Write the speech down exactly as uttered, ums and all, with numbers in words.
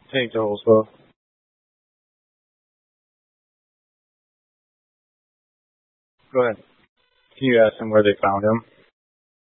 Hey, Joel. Go ahead. Can you ask them where they found him?